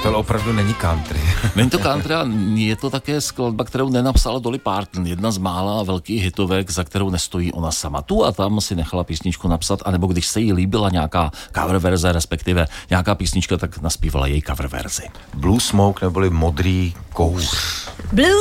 to opravdu není country. Není to country a je to také skladba, kterou nenapsala Dolly Parton. Jedna z mála velkých hitovek, za kterou nestojí ona sama. Tu a tam si nechala písničku napsat, anebo když se jí líbila nějaká cover verze, respektive nějaká písnička, tak naspívala její cover verzi. Blue Smoke neboli modrý kouř. Blue